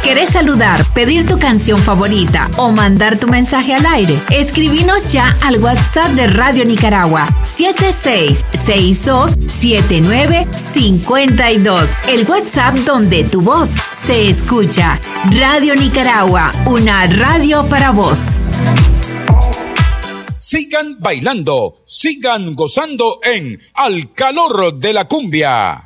¿Querés saludar, pedir tu canción favorita o mandar tu mensaje al aire? Escribinos ya al WhatsApp de Radio Nicaragua 76627952. El WhatsApp donde tu voz se escucha. Radio Nicaragua, una radio para vos. Sigan bailando, sigan gozando en Al Calor de la Cumbia.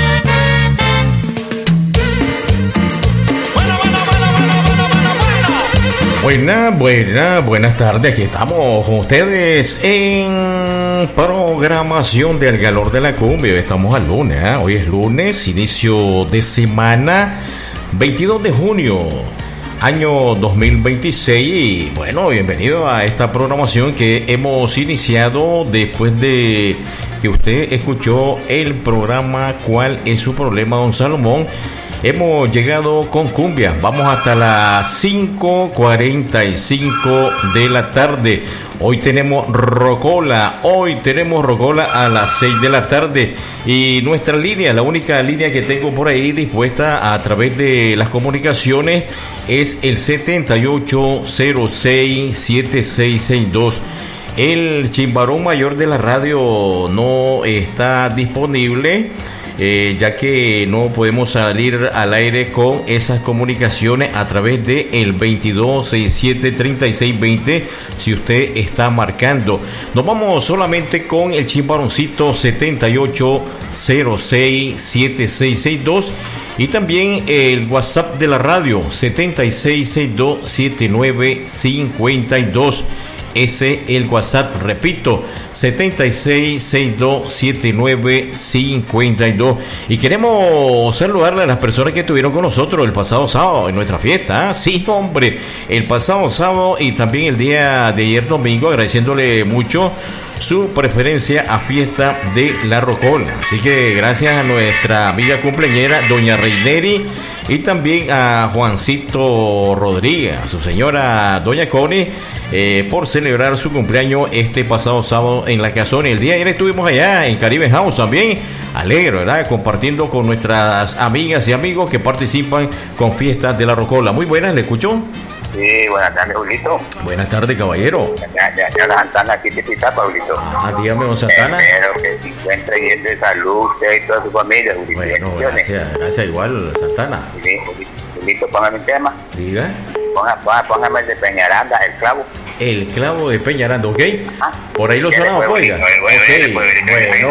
Buenas tardes. Aquí estamos con ustedes en programación de Al Calor de la Cumbia. Estamos al lunes, ¿eh? Hoy es lunes, inicio de semana, 22 de junio, año 2026. Y bueno, bienvenido a esta programación que hemos iniciado después de que usted escuchó el programa ¿Cuál es su problema, don Salomón? Hemos llegado con cumbia, vamos hasta las 5:45 de la tarde. Hoy tenemos rocola a las 6 de la tarde. Y nuestra línea, la única línea que tengo por ahí dispuesta a través de las comunicaciones, es el 7806-7662. El chimbarón mayor de la radio no está disponible, ya que no podemos salir al aire con esas comunicaciones a través de el 2267-3620 si usted está marcando. Nos vamos solamente con el chimbaroncito 7806-7662 y también el WhatsApp de la radio 76627952. Ese el WhatsApp, repito, 76627952. Y queremos saludarle a las personas que estuvieron con nosotros el pasado sábado en nuestra fiesta. Sí, hombre, el pasado sábado y también el día de ayer domingo, agradeciéndole mucho su preferencia a Fiesta de la Rocola. Así que gracias a nuestra amiga cumpleañera doña Reineri y también a Juancito Rodríguez, a su señora doña Connie, por celebrar su cumpleaños este pasado sábado en la casona. El día de ayer estuvimos allá en Caribe House también, alegre, ¿verdad? Compartiendo con nuestras amigas y amigos que participan con Fiestas de la Rocola. Muy buenas, ¿le escuchó? Sí, buenas tardes, Julito. Buenas tardes, caballero. Ya la Santana aquí te cita, Pablito. Dígame, don Santana. Espero que se encuentre bien de salud, usted y toda su familia, Julito. Bueno, gracias igual, Santana. Sí, Julito, póngame un tema. Diga. Póngame el de Peñaranda, el clavo. El clavo de Peñaranda, ¿ok? Por ahí lo sonamos, oiga. Bueno,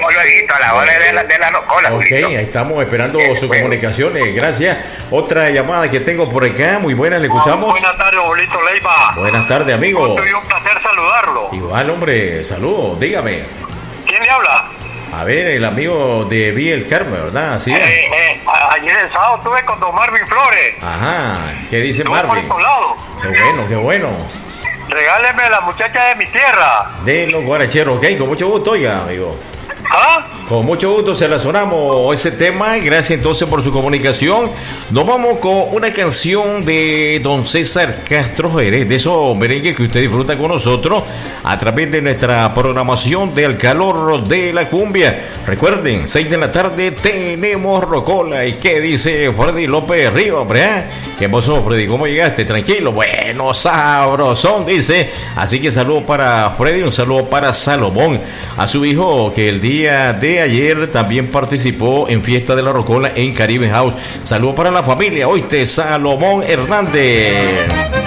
a la hora de la rocola. Ok, ahí estamos esperando sus comunicaciones. Gracias. Otra llamada que tengo por acá, muy buena, le escuchamos. Buenas tardes, Bolito Leiva. Buenas tardes, amigo. Tuve un placer saludarlo. Igual, hombre, saludos, dígame. ¿Quién le habla? A ver, el amigo de Villa Carmen, ¿verdad? Así es. Ayer el sábado estuve con don Marvin Flores. Ajá, ¿qué dice Estuve Marvin? por lado. Qué bueno. Regáleme a la muchacha de mi tierra. De los guaracheros, ok, con mucho gusto, oiga, amigo. ¿Ah? Con mucho gusto se la sonamos ese tema. Gracias entonces por su comunicación. Nos vamos con una canción de don César Castro Jerez, de esos merengues que usted disfruta con nosotros a través de nuestra programación de Al Calor de la Cumbia. Recuerden, 6 de la tarde tenemos rocola. ¿Y qué dice Freddy López Río, hombre? ¿Qué pasó, Freddy? ¿Cómo llegaste? Tranquilo. Bueno, sabrosón, dice. Así que saludo para Freddy, un saludo para Salomón, a su hijo que el día de ayer también participó en Fiesta de la Rocola en Caribe House. Saludos para la familia, oíste, Salomón Hernández.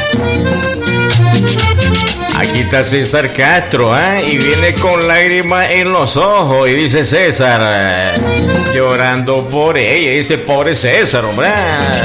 Aquí está César Castro, y viene con lágrimas en los ojos y dice César, llorando por ella, dice pobre César, hombre.